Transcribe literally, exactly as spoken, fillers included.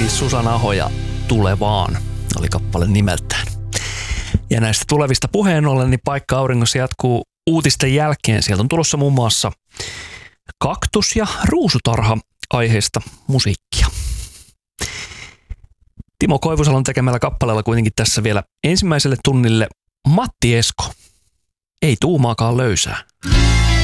siis Susanna Aho ja Tule vaan oli kappale nimeltään. Ja näistä tulevista puheen ollen, niin Paikka auringossa jatkuu uutisten jälkeen. Sieltä on tulossa muun muassa kaktus- ja ruusutarha aiheesta musiikkia. Timo Koivusalon tekemällä kappaleella kuitenkin tässä vielä ensimmäiselle tunnille Matti Esko. Ei tuumaakaan löysää.